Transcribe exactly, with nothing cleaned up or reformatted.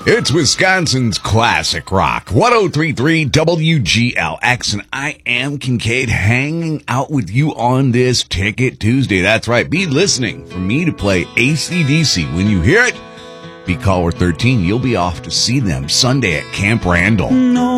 It's Wisconsin's classic rock, one oh three point three W G L X, and I am Kincaid hanging out with you on this Ticket Tuesday. That's right, be listening for me to play A C D C. When you hear it, be caller thirteen. You'll be off to see them Sunday at Camp Randall. No.